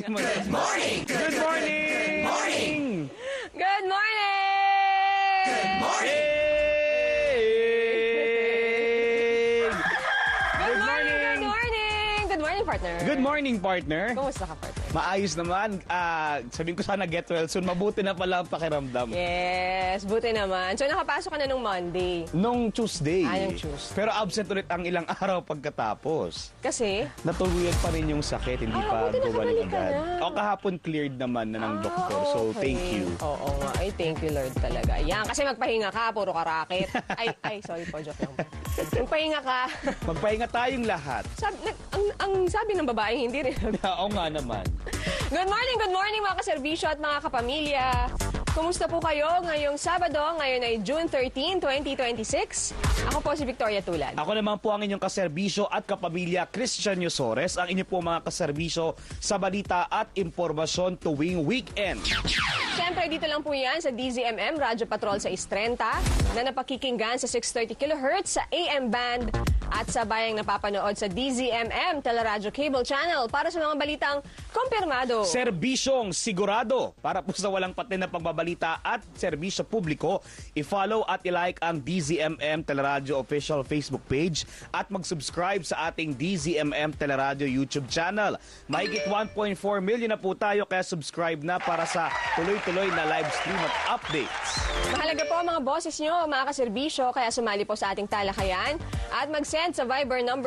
Good morning! Good morning! Good morning! Good morning! Good morning! Good morning! Good morning, partner. Good morning, partner. Kumusta ka, partner? Maayos naman. Sabihin ko sana get well soon. Mabuti na pala ang pakiramdam. Yes, buti naman. So, nakapasok ka na nung Monday. Nung Tuesday. Nung Tuesday. Pero absent ulit ang ilang araw pagkatapos. Kasi? Natuluyan pa rin yung sakit. Hindi pa buti bumalik nakabalik ka agad. na. O kahapon cleared naman na ng doktor. So, Okay. thank you. Oo nga. Ay, thank you, Lord, talaga. Yan, kasi magpahinga ka, puro ka racket. Ay, sorry po, joke lang. Magpahinga ka. Magpahinga tayong lahat. Ang sabi ng babae, hindi rin. Oo nga naman. Good morning mga kaserbisyo at mga kapamilya. Kumusta po kayo ngayong Sabado? Ngayon ay June 13, 2026. Ako po si Victoria Tulan. Ako naman po ang inyong kaserbisyo at kapamilya Christian Yusores, ang inyo po mga kaserbisyo sa balita at impormasyon tuwing weekend. Siyempre, dito lang po yan sa DZMM, Radyo Patrol sa 630, na napakikinggan sa 630 kHz sa AM band at sa bayang napapanood sa DZMM Teleradyo Cable Channel para sa mga balitang kumpirmado. Serbisyong sigurado para po sa walang patin na pagbabalita at serbisyo publiko. I-follow at i-like ang DZMM Teleradyo official Facebook page at mag-subscribe sa ating DZMM Teleradyo YouTube channel. Mahigit 1.4 million na po tayo kaya subscribe na para sa tuloy-tuloy na live stream at updates. Mahalaga po ang mga boses nyo, mga kaserbisyo, kaya sumali po sa ating talakayan at mag-send sa Viber number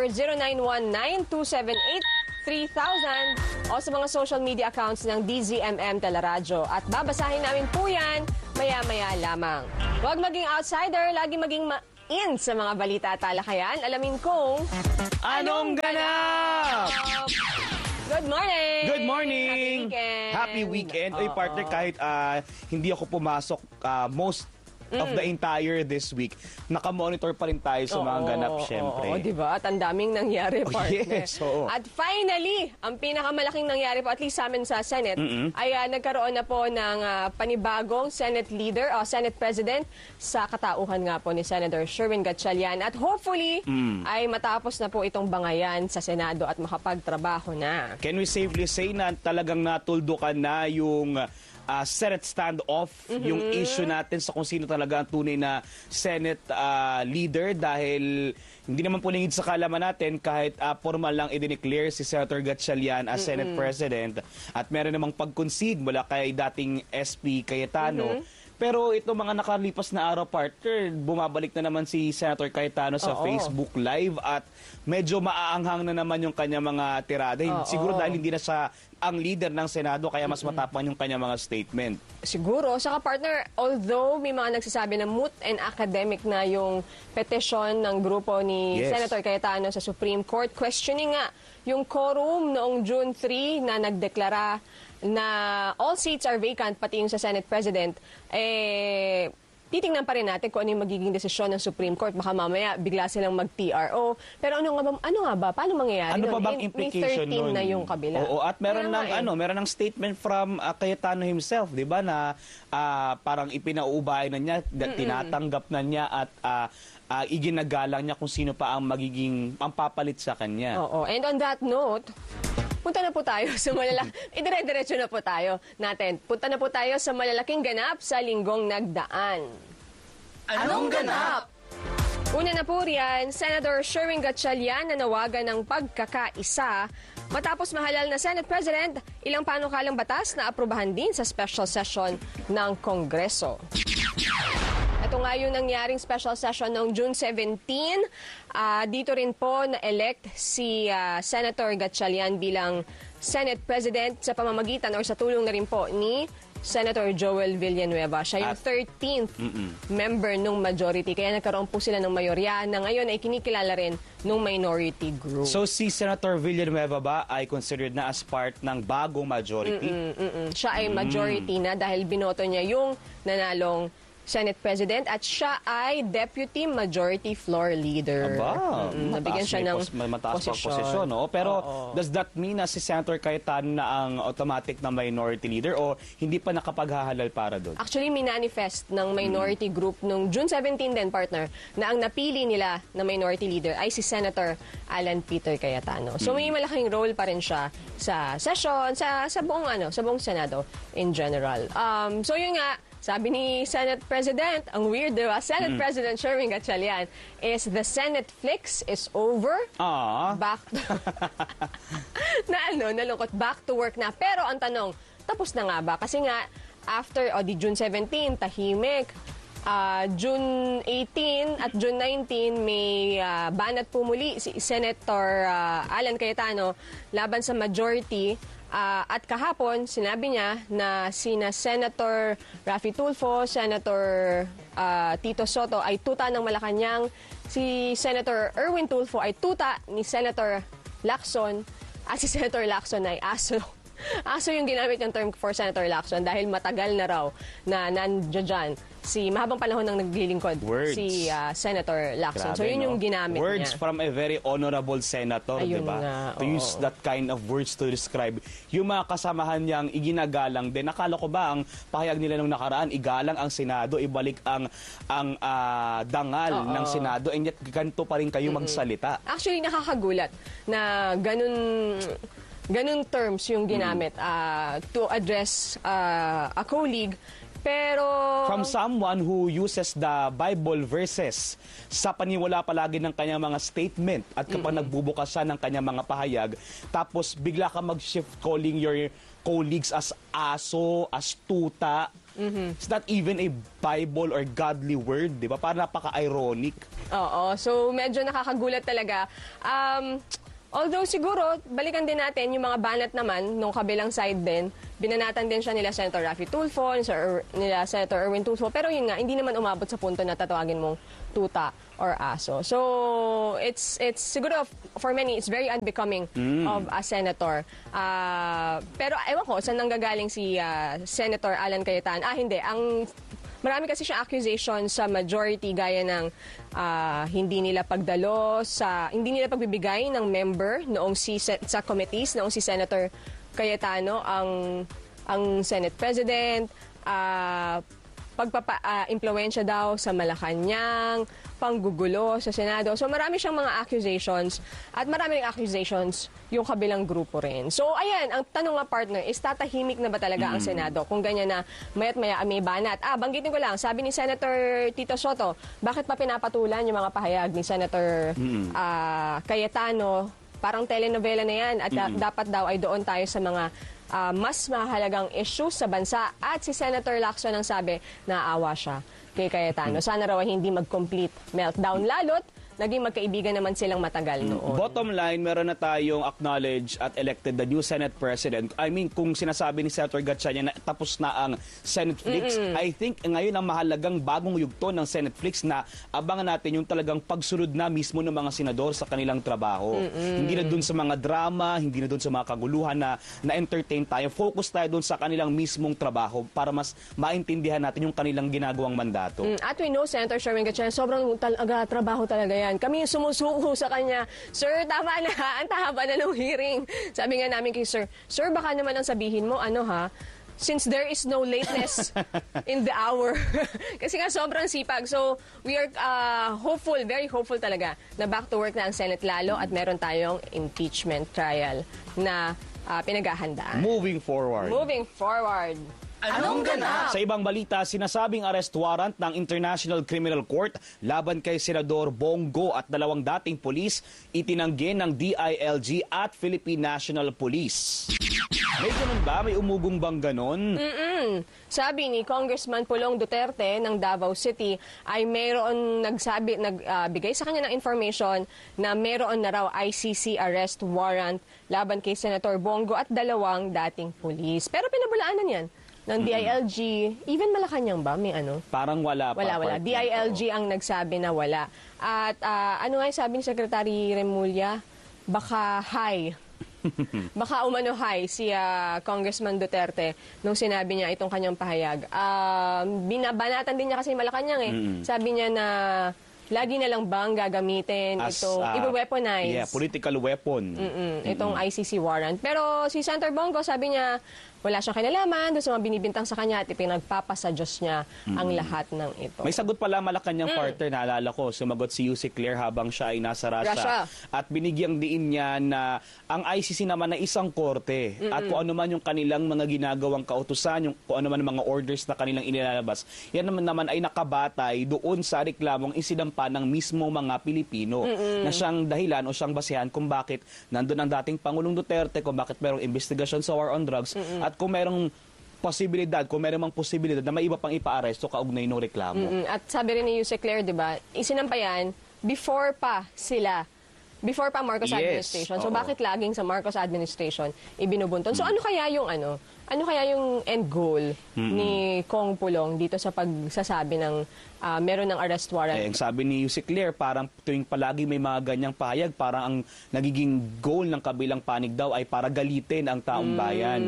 0919-278-3000 o sa mga social media accounts ng DZMM Teleradyo. At babasahin namin po yan maya-maya lamang. Huwag maging outsider, lagi maging in sa mga balita at talakayan. Alamin kung Anong ganap? Good morning! Good morning! Happy weekend! Happy weekend! Oy, partner, kahit hindi ako pumasok most of the entire this week, nakamonitor pa rin tayo sa mga ganap, syempre. Oo, diba? At ang daming nangyari, partner. Yes, oo. At finally, ang pinakamalaking nangyari po, at least sa amin sa Senate, ay nagkaroon na po ng panibagong Senate leader, o Senate President, sa katauhan nga po ni Senator Sherwin Gatchalian. At hopefully, ay matapos na po itong bangayan sa Senado at makapagtrabaho na. Can we safely say na talagang natuldukan na yung Senate standoff, yung issue natin sa kung sino talaga ang tunay na Senate leader, dahil hindi naman po lingid sa kalaman natin kahit formal lang i-declare si Senator Gatchalian as Senate President at meron namang pag-concede mula kay dating SP Cayetano. Pero ito mga nakalipas na araw, partner, bumabalik na naman si Senator Cayetano sa Facebook Live at medyo maaanghang na naman yung kanya mga tirada. Siguro dahil hindi na siya ang leader ng Senado kaya mas matapang yung kanya mga statement. Siguro. Saka partner, although may mga nagsasabi na moot and academic na yung petition ng grupo ni Senator Cayetano sa Supreme Court, questioning nga yung quorum noong June 3 na nagdeklara na all seats are vacant, pati yung sa Senate President, titingnan pa rin natin kung ano yung magiging desisyon ng Supreme Court. Baka mamaya bigla silang mag-TRO. Pero ano nga ba? Paano mangyayari? Ano pa bang implication May 13 nun? na yung kabila. Oo, at meron ng statement from Cayetano himself, 'di ba, na parang ipinauubay na niya, tinatanggap na niya at iginagalang niya kung sino pa ang magiging papalit sa kanya. Oo. And on that note, punta na po tayo sa idire-diretso na po tayo natin. Punta na po tayo sa malalaking ganap sa linggong nagdaan. Anong ganap? Una na po riyan, Senator Sherwin Gatchalian nanawagan ng pagkakaisa matapos mahalal na Senate President ilang panukalang batas na aprubahan din sa special session ng Kongreso. Ito nga yung nangyaring special session noong June 17. Dito rin po na-elect si Senator Gatchalian bilang Senate President sa pamamagitan or sa tulong na rin po ni Senator Joel Villanueva. Siya yung 13th member ng majority. Kaya nagkaroon po sila ng mayorya na ngayon ay kinikilala rin ng minority group. So si Senator Villanueva ba ay considered na as part ng bagong majority? Siya ay majority na dahil binoto niya yung nanalong Senate President at siya ay Deputy Majority Floor Leader. Aba, Nabigyan siya ng mataas pang posisyon. No? Pero does that mean na si Senator Cayetano na ang automatic na minority leader o hindi pa nakapaghahalal para doon? Actually, minanifest ng minority group nung June 17 din, partner, na ang napili nila na minority leader ay si Senator Alan Peter Cayetano. So may malaking role pa rin siya sa session, sa buong Senado in general. So yun nga, sabi ni Senate President, ang weird, diba? Senate President Sherwin Gatchalian is the Senate flicks is over. Back to... nalungkot. Back to work na. Pero ang tanong, tapos na nga ba? Kasi nga, after, di June 17, tahimik. June 18 at June 19, may banat pumuli si Senator Alan Cayetano laban sa majority. At kahapon, sinabi niya na sina Senator Raffy Tulfo, Senator Tito Soto ay tuta ng Malacanang, si Senator Erwin Tulfo ay tuta ni Senator Lacson, at si Senator Lacson ay aso. Aso yung ginamit yung term for Senator Lacson dahil matagal na raw na nandiyan mahabang panahon nang naglilingkod si Senator Lacson. Grabe, so yun yung ginamit words niya. From a very honorable senator, di ba? To use that kind of words to describe yung mga kasamahan niyang iginagalang din. Nakala ko ba ang pahayag nila nung nakaraan, igalang ang Senado, ibalik ang dangal ng Senado, and yet ganito pa rin kayo magsalita. Actually, nakakagulat na ganun terms yung ginamit to address a colleague. Pero... From someone who uses the Bible verses sa paniwala palagi ng kanyang mga statement at kapag nagbubukas siya ng kanyang mga pahayag, tapos bigla ka mag-shift calling your colleagues as aso, as tuta. It's not even a Bible or godly word, di ba? Parang napaka-ironic. Oo, so medyo nakakagulat talaga. Although siguro, balikan din natin yung mga banat naman nung kabilang side din. Binanatan din siya nila Senator Raffy Tulfo, nila Senator Erwin Tulfo. Pero yun nga, hindi naman umabot sa punto na tatawagin mong tuta or aso. So, it's siguro, for many, it's very unbecoming of a senator. Pero ewan ko, saan nanggagaling si Senator Alan Cayetano? Hindi. Marami kasi siya accusation sa majority gaya ng hindi nila pagdalo, hindi nila pagbibigay ng member noong sa committees, noong si Senator Cayetano ang Senate President, pagpapa-impluensya daw sa Malacanang, panggugulo sa Senado. So marami siyang mga accusations at marami ring accusations yung kabilang grupo rin. So ayan, ang tanong nga partner is tatahimik na ba talaga ang Senado kung ganyan na mayat maya may banat? Banggitin ko lang, sabi ni Senator Tito Soto, bakit pa pinapatulan yung mga pahayag ni Senator Cayetano? Parang telenovela na yan at dapat daw ay doon tayo sa mga mas mahalagang issues sa bansa. At si Senator Lacson ang sabi, naawa siya kay Cayetano. Sana raw ay hindi mag-complete meltdown. Lalo't naging magkaibigan naman silang matagal noon. Bottom line, meron na tayong acknowledge at elected the new Senate President. I mean, kung sinasabi ni Senator Gatchalian na tapos na ang Senate Flix, I think ngayon ang mahalagang bagong yugto ng Senate Flix na abangan natin yung talagang pagsunod na mismo ng mga senador sa kanilang trabaho. Hindi na dun sa mga drama, hindi na dun sa mga kaguluhan na na-entertain tayo. Focus tayo dun sa kanilang mismong trabaho para mas maintindihan natin yung kanilang ginagawang mandato. At we know, Senator Sherwin Gatchalian, sobrang trabaho talaga yan. Kami sumusuko sa kanya, Sir, tama na, ang haba na ng hearing. Sabi nga namin kay Sir, baka naman ang sabihin mo, since there is no lateness in the hour. Kasi nga sobrang sipag. So, we are hopeful, very hopeful talaga na back to work na ang Senate lalo at meron tayong impeachment trial na pinaghahandaan. Moving forward. Anong ganap? Sa ibang balita, sinasabing arrest warrant ng International Criminal Court laban kay Senador Bongo at dalawang dating pulis itinanggi ng DILG at Philippine National Police. May ganun ba? May umugong bang ganun? Sabi ni Congressman Pulong Duterte ng Davao City ay mayroon nagbigay sa kanya ng information na mayroon na raw ICC arrest warrant laban kay Senator Bongo at dalawang dating pulis. Pero pinabulaanan yan ng DILG, even Malacanang ba? May ano? Parang wala pa. Wala. DILG ang nagsabi na wala. At ano nga yung sabi ni Secretary Remulla? Baka high Baka umano-high si Congressman Duterte nung sinabi niya itong kanyang pahayag. Binabanatan din niya kasi Malacanang eh. Sabi niya na lagi na lang bang gagamitin itong i-weaponize. Political weapon. Itong ICC warrant. Pero si Senator Bongo, sabi niya, wala siyang kinalaman doon sa mga binibintang sa kanya at ipinagpapasa Diyos niya ang lahat ng ito. May sagot pala Malacanang partner, naalala ko, sumagot si Yusek Claire habang siya ay nasa Russia. At binigyang diin niya na ang ICC naman ay isang korte. At kung ano man yung kanilang mga ginagawang kautusan, kung ano man mga orders na kanilang inilalabas, yan naman ay nakabatay doon sa reklamong isinampa ng mismo mga Pilipino na siyang dahilan o siyang basehan kung bakit nandun ang dating Pangulong Duterte, kung bakit merong investigasyon sa war on drugs, at kung merong posibilidad, kung merong posibilidad na may iba pang ipa-aresto kaugnay ng reklamo. At sabi rin ni Yusek Claire, di ba, isinampa yan before pa Marcos administration. So bakit laging sa Marcos administration ibinubunton? So ano kaya yung end goal ni Kong Pulong dito sa pagsasabi ng meron ng arrest warrant? Ang sabi ni Yusek Claire, parang tuwing palagi may mga ganyang pahayag, parang ang nagiging goal ng kabilang panig daw ay para galitin ang taong bayan.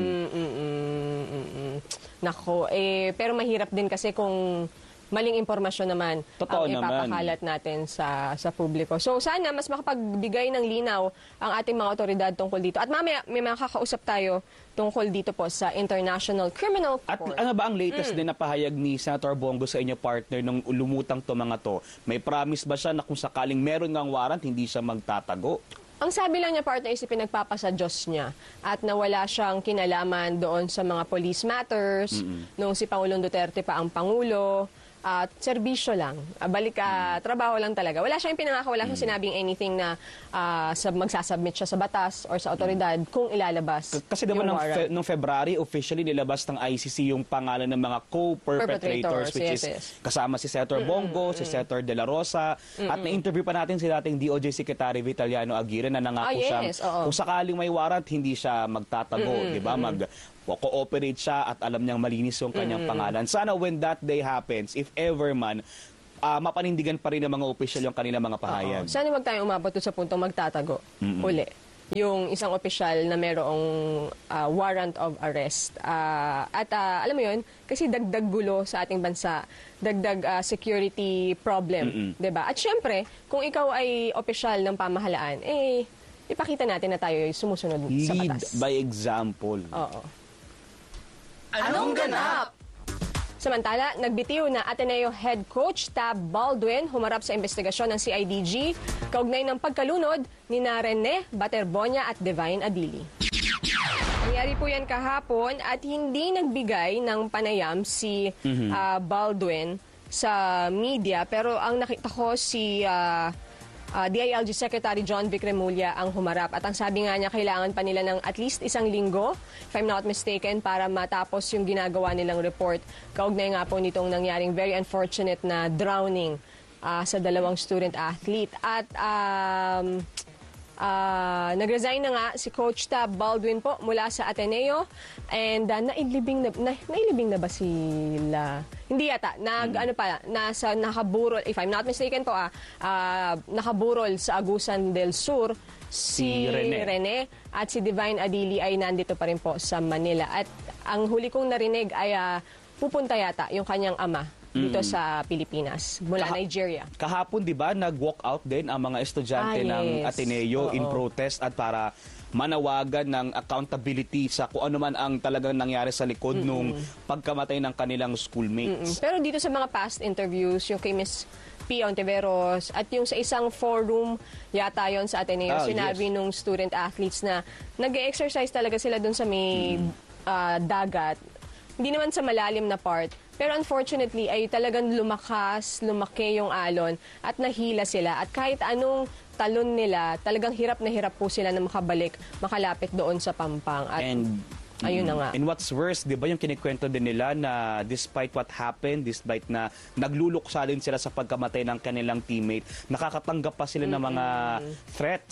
Nako, pero mahirap din kasi kung maling impormasyon naman ang ipapakalat natin sa publiko. So sana mas makapagbigay ng linaw ang ating mga otoridad tungkol dito. At mamaya may makakausap tayo tungkol dito po sa International Criminal Court. At ano ba ang latest din na pahayag ni Senator Bongo sa inyo partner nung lumutang to mga to? May promise ba siya na kung sakaling meron ng warrant, hindi siya magtatago? Ang sabi lang niya, partner, is pinagpapasa Diyos niya at nawala siyang kinalaman doon sa mga police matters nung si Pangulong Duterte pa ang Pangulo. At serbisyo lang. Trabaho lang talaga. Wala siyang pinangako, wala siyang sinabing anything na magsasubmit siya sa batas or sa otoridad kung ilalabas. Kasi diba nung February, officially nilabas ng ICC yung pangalan ng mga co-perpetrators, which is kasama si Senator Bongo, si Senator De La Rosa, at na-interview pa natin si dating DOJ Secretary Vitaliano Aguirre na nangako siyang kung sakaling may warrant, hindi siya magtatago, di ba? Cooperate siya at alam niyang malinis yung kanyang pangalan. Sana when that day happens, if ever man, mapanindigan pa rin ng mga opisyal yung kanilang mga pahayag. Sana wag tayong umabot sa puntong magtatago uli. Yung isang opisyal na merong warrant of arrest. Alam mo yun, kasi dagdag gulo sa ating bansa, dagdag security problem. Diba? At syempre, kung ikaw ay opisyal ng pamahalaan, ipakita natin na tayo ay sumusunod sa batas. Lead by example. Oo. Anong ganap? Samantala, nagbitiw na Ateneo head coach Tab Baldwin humarap sa investigasyon ng CIDG kaugnay ng pagkalunod ni Rene Baterbonia at Divine Adili. Nangyari po yan kahapon at hindi nagbigay ng panayam si Baldwin sa media, pero ang nakita ko si DILG Secretary John Vic Remulla ang humarap. At ang sabi nga niya, kailangan pa nila ng at least 1 linggo, if I'm not mistaken, para matapos yung ginagawa nilang report. Kaugnay nga po nitong nangyaring very unfortunate na drowning sa 2 student athlete. At nag-resign na nga si Coach Tab Baldwin po mula sa Ateneo, and nailibing na ba sila? Hindi yata. Nakaburol, if I'm not mistaken po, nakaburol sa Agusan del Sur si Rene at si Divine Adili ay nandito pa rin po sa Manila. At ang huli kong narinig ay pupunta yata yung kanyang ama dito sa Pilipinas, mula Nigeria. Kahapon, di ba, nag-walk out din ang mga estudyante ng Ateneo in protest at para manawagan ng accountability sa kung ano man ang talagang nangyari sa likod nung pagkamatay ng kanilang schoolmates. Pero dito sa mga past interviews, yung kay Miss P. Ontiveros at yung sa isang forum yata yon sa Ateneo, sinabi nung student athletes na nag-exercise talaga sila dun sa may dagat. Hindi naman sa malalim na part. Pero unfortunately ay talagang lumaki yung alon at nahila sila. At kahit anong talon nila, talagang hirap na hirap po sila na makalapit doon sa Pampang. At ayun na nga. And what's worse, di ba yung kinikwento din nila na despite what happened, despite na nagluluksa din sila sa pagkamatay ng kanilang teammate, nakakatanggap pa sila ng mga threats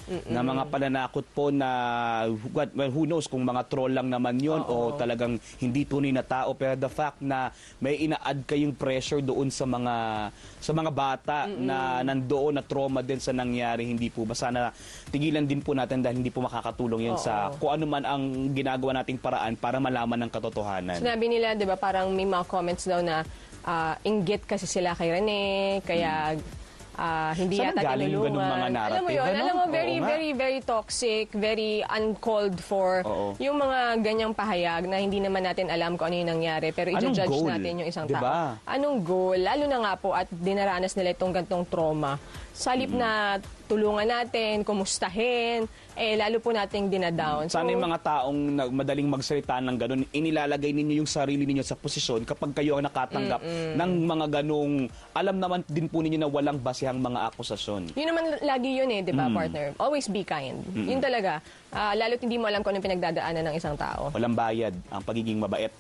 na mga pananakot po na who knows kung mga troll lang naman yon o talagang hindi tunay na tao, pero the fact na may ina-add kayong pressure doon sa mga bata na nandoon na trauma din sa nangyari, hindi po ba sana tigilan din po natin dahil hindi po makakatulong yan sa kung ano man ang ginagawa nating paraan para malaman ng katotohanan. Sinabi nila, 'di ba, parang may mga comments daw na inggit kasi sila kay Rene, kaya hindi Saan yata galing yung ganung mga tinulungan. narrative? Alam mo yun, Ano? alam mo, Oo very, nga. very, very toxic, very uncalled for. Oo. Yung mga ganyang pahayag na hindi naman natin alam kung ano yung nangyari, pero Anong i-judge goal? natin yung isang Diba? tao. Anong goal? Lalo na nga po at dinaranas nila itong gantong trauma. Salip na tulungan natin, kumustahin, lalo po nating dinadown. Sana yung mga taong madaling magsalita ng ganun, inilalagay ninyo yung sarili ninyo sa posisyon kapag kayo ang nakatanggap ng mga ganung, alam naman din po ninyo na walang basehang mga akusasyon. Yun naman lagi yun di ba, partner? Always be kind. Yun talaga. Lalo't hindi mo alam kung anong pinagdadaanan ng isang tao. Walang bayad ang pagiging mabait.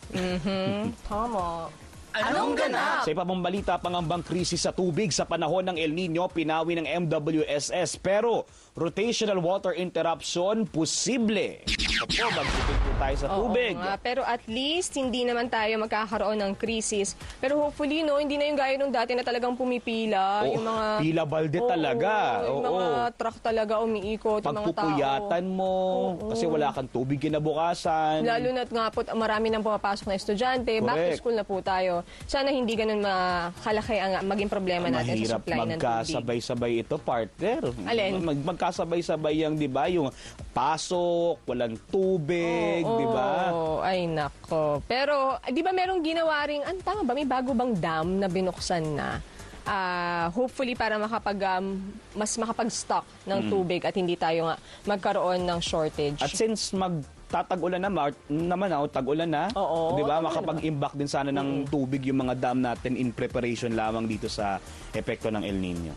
Tama. Anong ganap? Sa iba pang balita, pangambang krisis sa tubig sa panahon ng El Nino, pinawi ng MWSS. Pero rotational water interruption, posible. Opo, magtutug po tayo sa tubig. Oo nga, pero at least hindi naman tayo magkakaroon ng krisis. Pero hopefully, hindi na yung gaya nung dati na talagang pumipila. Oo, yung mga, pila balde talaga. Yung Oo. mga truck talaga umiikot, yung mga tao. Pagpupuyatan mo, kasi wala kang tubig kinabukasan. Lalo na't nga po, marami nang pumapasok na estudyante. Back to Correct. school na po tayo. Sana hindi ganun makalaki ang maging problema natin sa Mahirap supply ng tubig. magkasabay-sabay ito, partner. Alin? Magkasabay-sabay yung, di ba, yung pasok, walang tubig, di ba? Oo, ay nako. Pero, di ba merong ginawa ring, tama ba, may bago bang dam na binuksan na? Hopefully para mas makapag-stock ng tubig at hindi tayo nga magkaroon ng shortage. At since tag-ulan naman tag-ulan na. Oo, di ba? tama Makapag-imbak din sana ng tubig yung mga dam natin in preparation lamang dito sa epekto ng El Nino.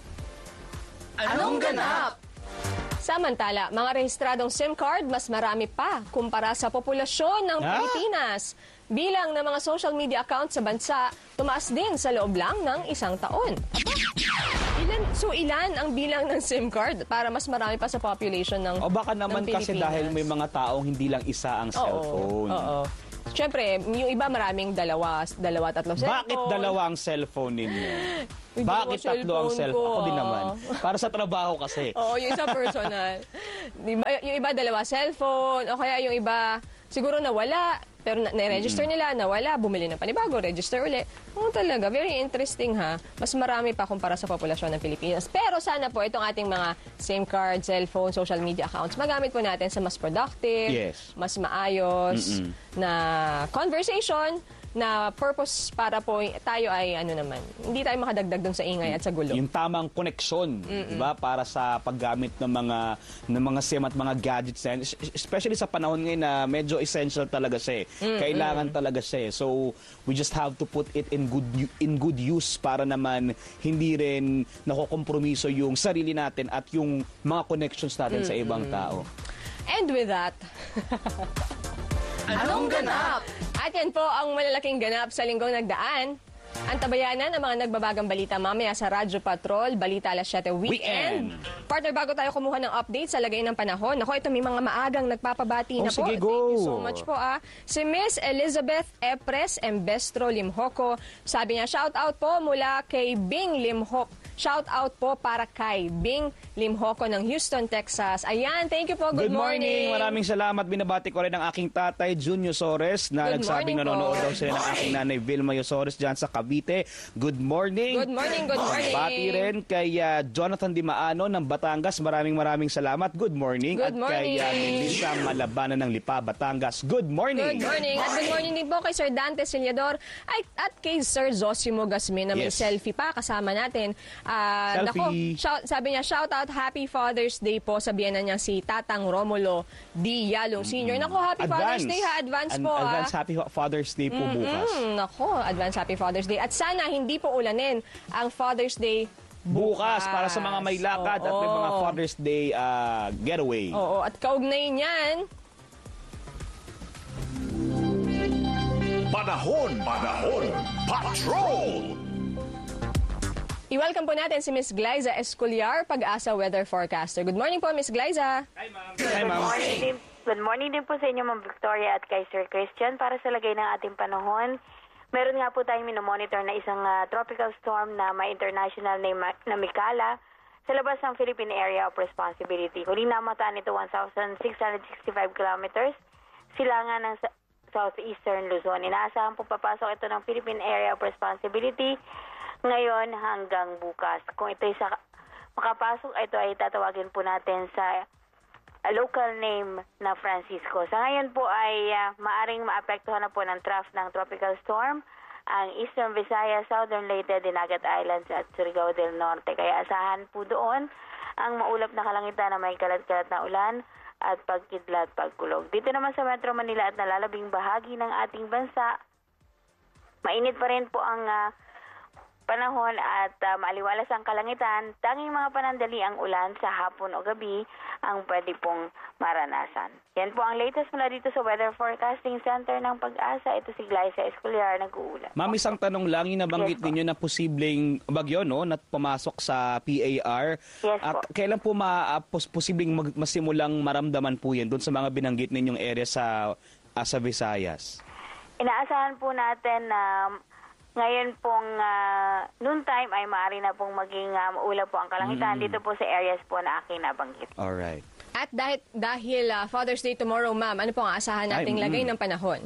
Anong ganap? Samantala, mga rehistradong SIM card mas marami pa kumpara sa populasyon ng Pilipinas. Bilang ng mga social media accounts sa bansa, tumaas din sa loob lang ng isang taon. Ilan ang bilang ng SIM card para mas marami pa sa population ng O baka naman ng kasi Pilipinas? dahil may mga taong hindi lang isa ang cellphone. Oo. Siyempre, yung iba maraming dalawa, tatlo cellphone. Bakit dalawa ang cellphone ninyo? Hindi Bakit ko tatlo ang cellphone cellphone? ko, Ako din naman. Para sa trabaho kasi. Oo, yung isa personal. Diba, yung iba dalawa cellphone, o kaya yung iba siguro nawala, pero na-register nila, nawala, bumili ng panibago, register uli. Talaga, very interesting ha. Mas marami pa kumpara sa populasyon ng Pilipinas. Pero sana po itong ating mga SIM card, cellphone, social media accounts, magamit po natin sa mas productive, Yes. mas maayos na conversation, na purpose para po tayo ay hindi tayo makadagdag dun sa ingay at sa gulo. Yung tamang koneksyon, di ba? Para sa paggamit ng mga SIM at mga gadgets na yan. Especially sa panahon ngayon na medyo essential talaga siya. Kailangan talaga siya. So, we just have to put it in good use para naman hindi rin nakokompromiso yung sarili natin at yung mga connections natin sa ibang tao. And with that, Anong ganap? at yan po ang malalaking ganap sa linggong nagdaan. Antabayanan ang mga nagbabagang balita mamaya sa Radyo Patrol, Balita Alas 7 Weekend. Partner, bago tayo kumuha ng update sa lagay ng panahon, ako, ito may mga maagang nagpapabati na po. Sige, go. Thank you so much po. Si Miss Elizabeth Epres Embestro Limhoco, sabi niya, shout out po mula kay Bing Limhoc. Shout out po para kay Bing Limhoco ng Houston, Texas. Ayan, thank you po. Good morning. Maraming salamat. Binabati ko rin ang aking tatay, Junio Sores, na Good nagsabing morning po. nanonood daw sila ng aking nanay, Vilma Sores, dyan sa Cavite. Good morning. Good morning, good morning. Bati rin kay Jonathan Dimaano ng Batangas. Maraming salamat. Good morning. Good At morning. kay Melissa Malabanan ng Lipa, Batangas. Good morning. Good morning. At good morning din po kay Sir Dante Siliador at kay Sir Zosimo Gasmin na may Yes. selfie pa kasama natin. Selfie. Sabi niya, shout out, Happy Father's Day po. Sabihan na niya si Tatang Romulo D. Yalong Sr. Nako, Happy Father's Day ha. Advance po Advance Happy Father's Day po bukas. Nako, advance Happy Father's Day. At sana hindi po ulanin ang Father's Day Bukas para sa mga may lakad at may mga Father's Day getaway. Oo, at kaugnay niyan, Panahon, Patrol! I-welcome po natin si Miss Glyza Esculiar, Pag-asa Weather Forecaster. Good morning po, Miss Glyza. Hi, ma'am. Good morning din po sa inyo, Ma'am Victoria at kay Sir Christian. Para sa lagay ng ating panahon, meron nga po tayong minomonitor na isang tropical storm na may international name na Mikala sa labas ng Philippine Area of Responsibility. Huling namataan ito 1,665 kilometers, silangan ng southeastern Luzon. Inaasahan po papasok ito ng Philippine Area of Responsibility ngayon hanggang bukas. Kung ito makapasok, ito ay tatawagin po natin sa local name na Francisco. Sa ngayon po ay maaring maapektuhan na po ng trough ng tropical storm ang Eastern Visayas, Southern Leyte, Dinagat Islands at Surigao del Norte. Kaya asahan po doon ang maulap na kalangitan na may kalat-kalat na ulan at pagkidlat, pagkulog. Dito naman sa Metro Manila at nalalabing bahagi ng ating bansa, mainit pa rin po ang panahon at maaliwalas ang kalangitan. Tanging mga panandali ang ulan sa hapon o gabi ang pwede pong maranasan. Yan po ang latest mula dito sa Weather Forecasting Center ng Pag-asa. Ito si Glyza Esculiar, nag-uulat. Ma'am, isang tanong lang, yung nabanggit ninyo na posibleng bagyo, no, na pumasok sa PAR. Yes At po. kailan po posibleng masimulang maramdaman po yan doon sa mga binanggit ninyong area sa Visayas? Inaasahan po natin na ngayon pong noon time ay maaari na pong maging maulap po ang kalangitan dito po sa areas po na aking nabanggit. Alright. At dahil Father's Day tomorrow, ma'am, ano po ang asahan nating lagay ng panahon?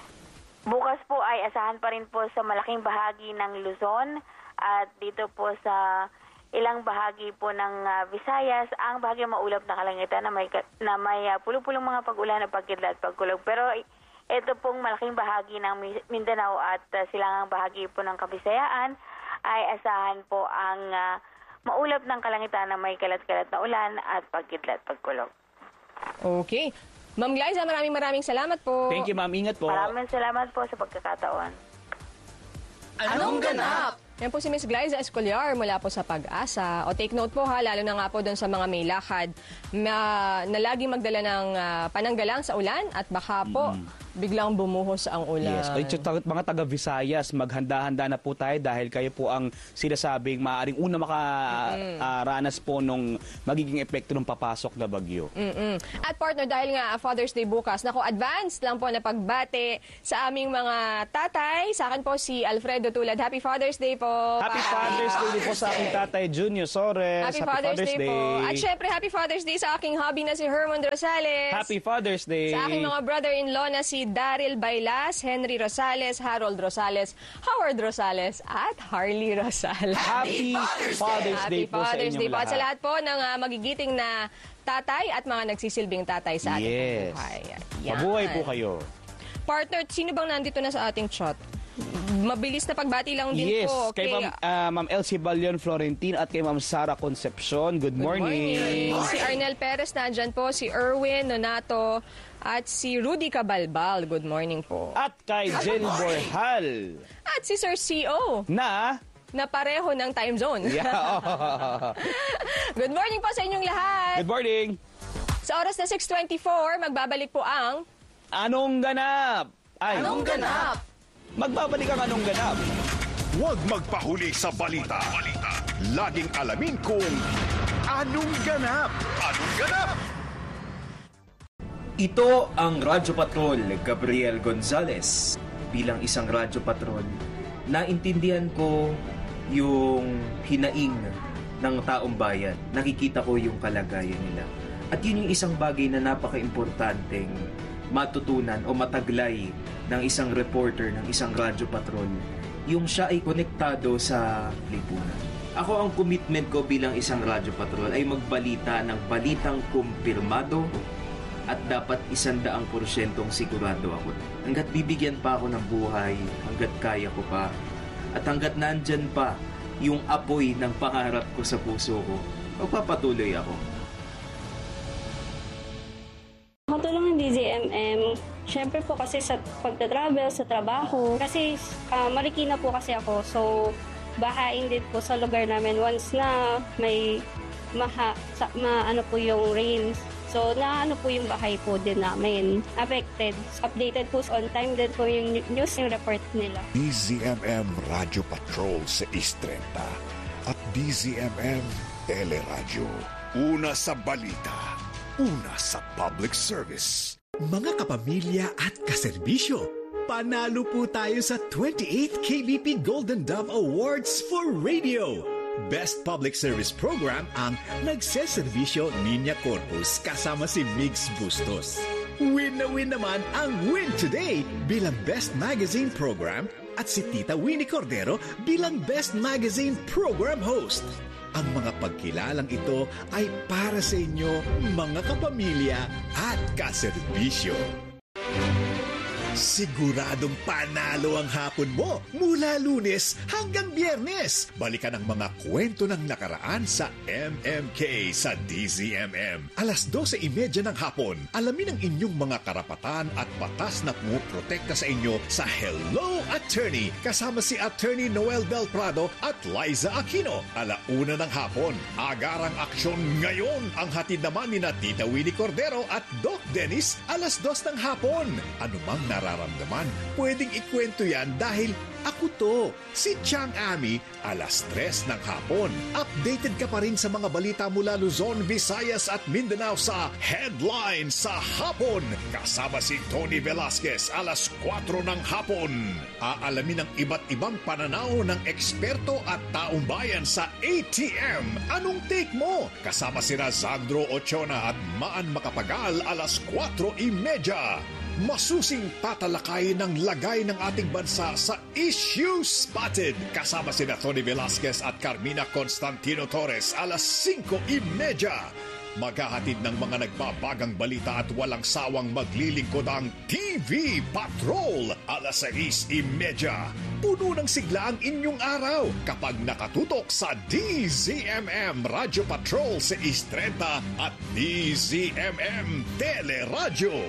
Bukas po ay asahan pa rin po sa malaking bahagi ng Luzon at dito po sa ilang bahagi po ng Visayas ang bahagi maulap na kalangitan na may pulupulong mga pag-ulan at pagkidlat, pagkulog. Pero ito pong malaking bahagi ng Mindanao at silangang bahagi po ng Kabisayaan ay asahan po ang maulap ng kalangitan na may kalat-kalat na ulan at pagkidlat, pagkulog. Okay. Ma'am Glyza, maraming salamat po. Thank you, ma'am. Ingat po. Maraming salamat po sa pagkakataon. Anong ganap? Yan po si Miss Glyza Esculiar mula po sa Pag-asa. O take note po ha, lalo na nga po doon sa mga may lakad na lagi magdala ng pananggalang sa ulan at baka po biglang bumuhos ang ulan. Yes. Mga taga-Visayas, maghanda-handa na po tayo dahil kayo po ang sinasabing maaaring una makaranas po nung magiging epekto ng papasok na bagyo. At partner, dahil nga Father's Day bukas, naku, advance lang po na pagbate sa aming mga tatay. Sa akin po si Alfredo Tulad. Happy Father's Day po. Happy Father's Day din po sa aking tatay, Junior Sores. Happy Father's Day po. At syempre, Happy Father's Day sa aking hubby na si Herman Rosales. Happy Father's Day. Sa aking mga brother-in-law na si Daryl Bailas, Henry Rosales, Harold Rosales, Howard Rosales, at Harley Rosales. Happy Father's Day po sa Father's inyong Day po. At lahat. sa lahat po ng magigiting na tatay at mga nagsisilbing tatay sa ating Yes. buhay. Yan. Mabuhay po kayo. Partner, sino bang nandito na sa ating chat? Mabilis na pagbati lang din Yes, po. kay Ma'am Elsie Balion Florentin at kay Ma'am Sara Concepcion. Good morning. Si Arnel Perez nandyan po, si Erwin Nonato, at si Rudy Cabalbal. Good morning po. At kay Jen Borjal At si Sir CO na na pareho ng time zone. yeah. Good morning po sa inyong lahat. Good morning. Sa oras na 6:24, magbabalik po ang Anong ganap? Ay, Anong ganap? magbabalik ang anong ganap. Huwag magpahuli sa balita. Laging alamin kung anong ganap. Anong ganap? Ito ang Radyo Patrol, Gabriel Gonzales. Bilang isang Radyo Patrol, naintindihan ko yung hinaing ng taong bayan. Nakikita ko yung kalagayan nila. At yun yung isang bagay na napaka-importanteng matutunan o mataglay ng isang reporter ng isang Radyo Patrol, yung siya ay konektado sa lipunan. Ako, ang commitment ko bilang isang Radyo Patrol ay magbalita ng balitang kumpirmado at dapat 100% sigurado ako. Hanggat bibigyan pa ako ng buhay, hanggat kaya ko pa, at hanggat nandyan pa yung apoy ng pangarap ko sa puso ko, magpapatuloy ako. Makatulong ng DZMM, syempre po kasi sa pagta-travel, sa trabaho, kasi Marikina po kasi ako, so bahain din po sa lugar namin once na may ano po yung rains. So, naano po yung bahay po din namin. Affected. Updated po on time din po yung news, yung report nila. DZMM Radio Patrol sa East 30. at DZMM Teleradyo. Una sa balita, una sa public service. Mga kapamilya at kaserbisyo, panalo po tayo sa 28th KBP Golden Dove Awards for Radio. Best Public Service Program ang Nagseserbisyo Niña Corpus kasama si Migs Bustos. Win na win naman ang Win Today bilang Best Magazine Program at si Tita Winnie Cordero bilang Best Magazine Program Host. Ang mga pagkilalang ito ay para sa inyo, mga kapamilya at kaserbisyo. Siguradong panalo ang hapon mo mula Lunes hanggang Biyernes. Balikan ang mga kwento ng nakaraan sa MMK sa DZMM. Alas 12:30 ng hapon, alamin ang inyong mga karapatan at batas na pumuprotekta sa inyo sa Hello Attorney kasama si Attorney Noel Del Prado at Liza Aquino. 1:00 ng hapon, agarang aksyon ngayon ang hatid naman ni Tita Winnie Cordero at Doc Dennis 2:00 ng hapon. Anumang nararamdaman, pwedeng ikwento yan dahil ako to, si Chang Ami, 3:00 ng hapon. Updated ka pa rin sa mga balita mula Luzon, Visayas at Mindanao sa Headline sa Hapon. Kasama si Tony Velasquez, 4:00 ng hapon. Aalamin ang iba't ibang pananaw ng eksperto at taong bayan sa ATM. Anong take mo? Kasama si Razandro Ochona at Maan Makapagal, 4:30. Masusing tatalakayin ng lagay ng ating bansa sa Issue Spotted. Kasama sina Tony Velasquez at Carmina Constantino Torres, 5:30. Maghahatid ng mga nagbabagang balita at walang sawang maglilingkod ang TV Patrol, 6:30. Puno ng sigla ang inyong araw kapag nakatutok sa DZMM Radio Patrol 6:30 at DZMM Teleradyo.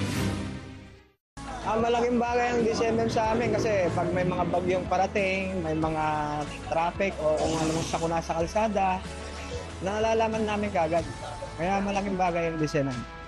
Malaking bagay ang DZMM sa amin kasi pag may mga bagyong parating, may mga traffic o kung anong sakuna sa kalsada, nalalaman namin kagad. Kaya malaking bagay ang DZMM.